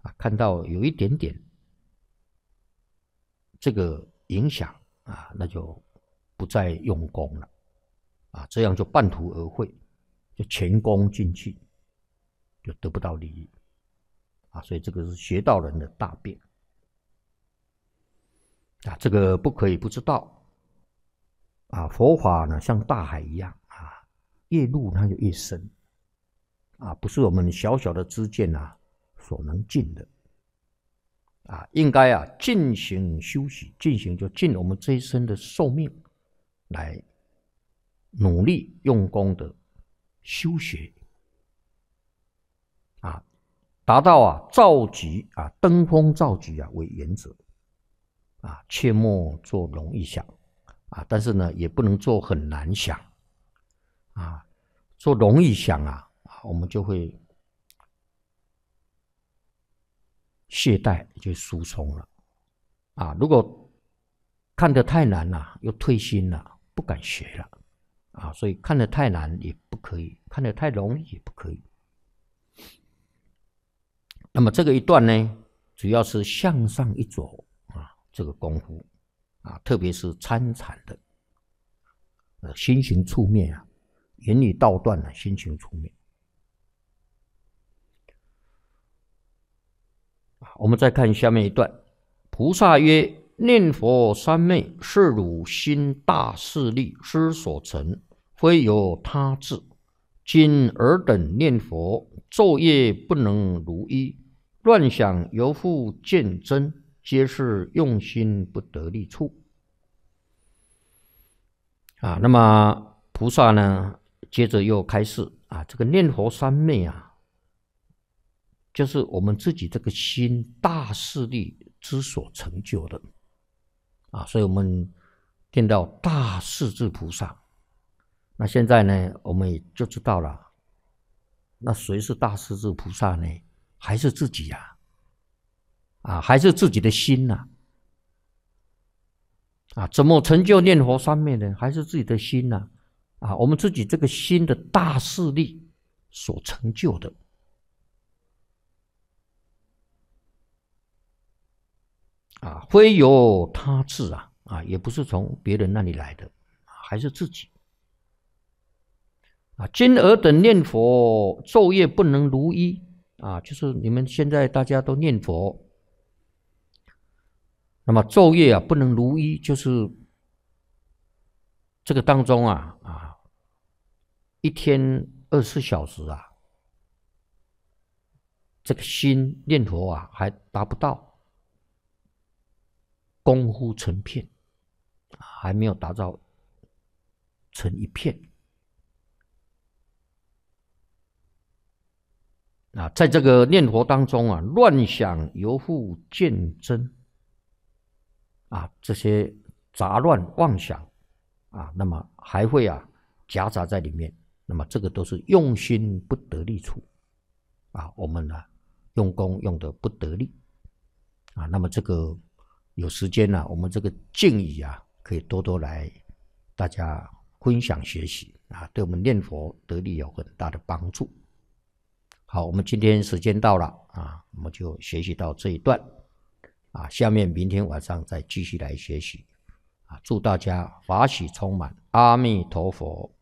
看到有一点点这个影响那就不再用功了这样就半途而废，就前功尽弃，就得不到利益所以这个是学道人的大病这个不可以不知道佛法呢像大海一样越入它就越深不是我们小小的知见所能尽的应该进行修习，进行就尽我们这一生的寿命来努力用功的修学达到造极登峰造极为原则切莫做容易想但是呢也不能做很难想做容易想我们就会懈怠，就疏松了如果看得太难了又退心了，不敢学了所以看得太难也不可以，看得太容易也不可以。那么这个一段呢，主要是向上一走这个功夫特别是参禅的心行处灭言语道断心行处灭。我们再看下面一段，菩萨曰：念佛三昧，是汝心大势力之所成，非由他智。今尔等念佛，昼夜不能如一，乱想犹复见真，皆是用心不得力处。那么菩萨呢，接着又开示这个念佛三昧就是我们自己这个心大势力之所成就的所以我们见到大势至菩萨。那现在呢，我们也就知道了，那谁是大势至菩萨呢？还是自己还是自己的心怎么成就念佛三昧呢？还是自己的心我们自己这个心的大势力所成就的。非由他智也不是从别人那里来的还是自己今尔等念佛，昼夜不能如一就是你们现在大家都念佛，那么昼夜不能如一，就是这个当中一天24小时这个心念佛还达不到功夫成片，还没有达到成一片在这个念佛当中乱想犹复见真这些杂乱妄想那么还会夹杂在里面，那么这个都是用心不得力处我们用功用得不得力那么这个有时间我们这个敬语可以多多来大家分享学习对我们念佛得力有很大的帮助。好，我们今天时间到了我们就学习到这一段下面明天晚上再继续来学习祝大家法喜充满，阿弥陀佛。